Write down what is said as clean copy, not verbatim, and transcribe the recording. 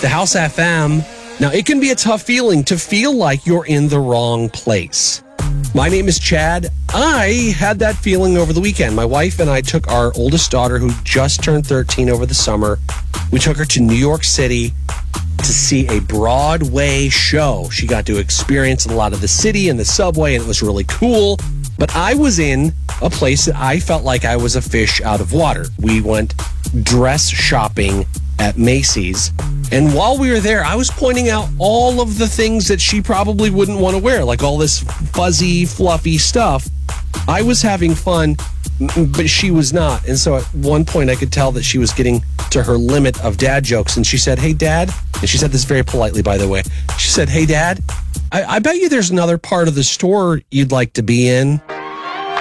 the House FM. Now, it can be a tough feeling to feel like you're in the wrong place. My name is Chad. I had that feeling over the weekend. My wife and I took our oldest daughter, who just turned 13 over the summer. We took her to New York City to see a Broadway show. She got to experience a lot of the city and the subway, and it was really cool. But I was in a place that I felt like I was a fish out of water. We went dress shopping at Macy's. And while we were there, I was pointing out all of the things that she probably wouldn't want to wear, like all this fuzzy, fluffy stuff. I was having fun, but she was not. And so at one point, I could tell that she was getting to her limit of dad jokes. And she said, "Hey, Dad," and she said this very politely, by the way. She said, "Hey, Dad, I bet you there's another part of the store you'd like to be in."